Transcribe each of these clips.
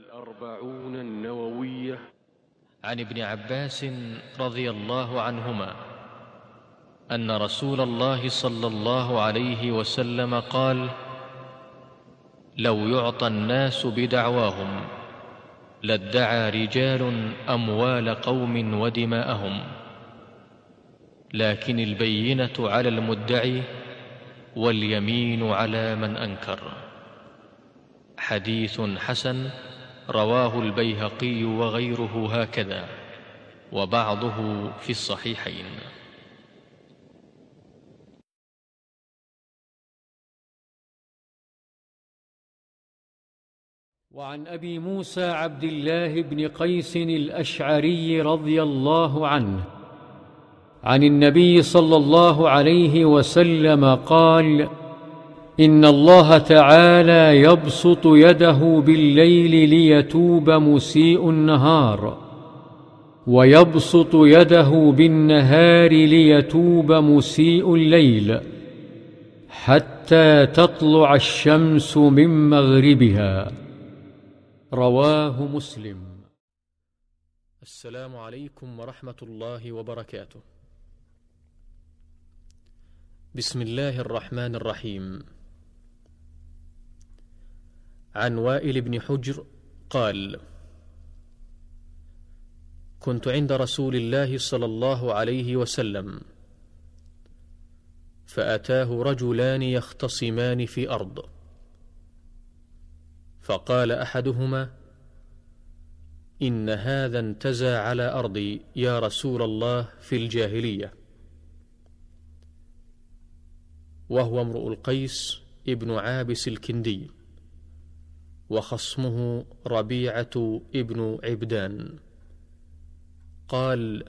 الأربعون النووية. عن ابن عباس رضي الله عنهما أن رسول الله صلى الله عليه وسلم قال: لو يعطى الناس بدعواهم لادعى رجال أموال قوم ودماءهم، لكن البينة على المدعي واليمين على من أنكر. حديث حسن رواه البيهقي وغيره هكذا، وبعضه في الصحيحين. وعن أبي موسى عبد الله بن قيس الأشعري رضي الله عنه عن النبي صلى الله عليه وسلم قال: إن الله تعالى يبسط يده بالليل ليتوب مسيء النهار، ويبسط يده بالنهار ليتوب مسيء الليل، حتى تطلع الشمس من مغربها. رواه مسلم. السلام عليكم ورحمة الله وبركاته. بسم الله الرحمن الرحيم. عن وائل بن حجر قال: كنت عند رسول الله صلى الله عليه وسلم، فأتاه رجلان يختصمان في أرض، فقال أحدهما: إن هذا انتزع على أرضي يا رسول الله في الجاهلية، وهو امرؤ القيس ابن عابس الكندي، وخصمه ربيعة ابن عبدان. قال: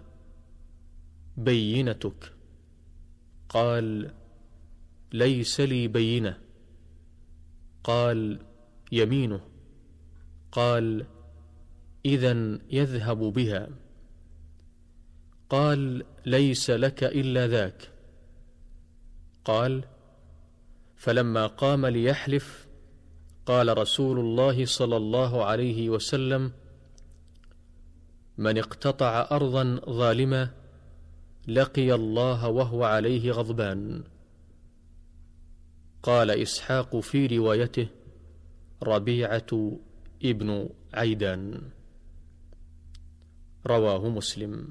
بينتك؟ قال: ليس لي بينة. قال: يمينه. قال: إذن يذهب بها. قال: ليس لك إلا ذاك. قال: فلما قام ليحلف قال رسول الله صلى الله عليه وسلم: من اقتطع أرضا ظالمة لقي الله وهو عليه غضبان. قال إسحاق في روايته: ربيعة ابن عيدان. رواه مسلم.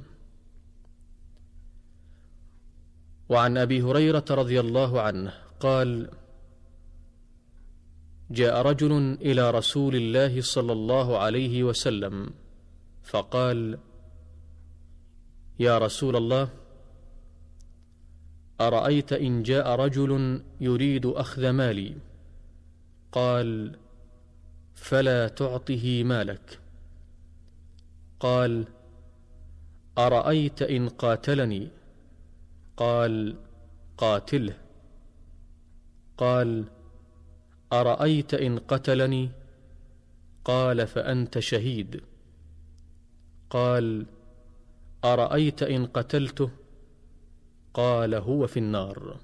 وعن أبي هريرة رضي الله عنه قال: جاء رجل إلى رسول الله صلى الله عليه وسلم فقال: يا رسول الله، أرأيت إن جاء رجل يريد أخذ مالي؟ قال: فلا تعطه مالك. قال: أرأيت إن قاتلني؟ قال: قاتله. قال: أرأيت إن قتلني؟ قال: فأنت شهيد. قال: أرأيت إن قتلته؟ قال: هو في النار.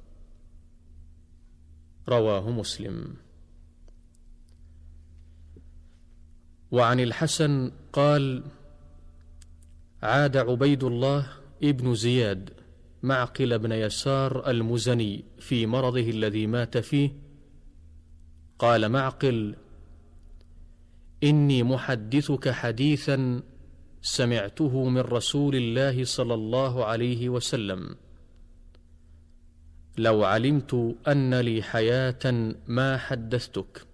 رواه مسلم. وعن الحسن قال: عاد عبيد الله ابن زياد معقل بن يسار المزني في مرضه الذي مات فيه. قال معقل: إني محدثك حديثا سمعته من رسول الله صلى الله عليه وسلم، لو علمت أن لي حياة ما حدثتك.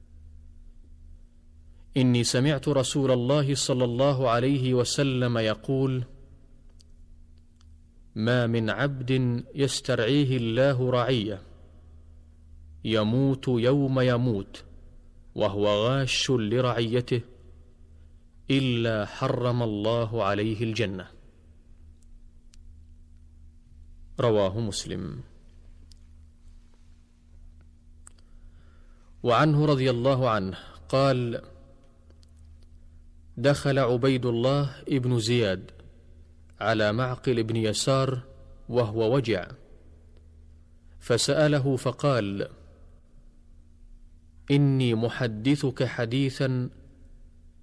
إني سمعت رسول الله صلى الله عليه وسلم يقول: ما من عبد يسترعيه الله رعية يموت يوم يموت وهو غاش لرعيته إلا حرم الله عليه الجنة. رواه مسلم. وعنه رضي الله عنه قال: دخل عبيد الله ابن زياد على معقل بن يسار وهو وجع، فسأله فقال: إني محدثك حديثا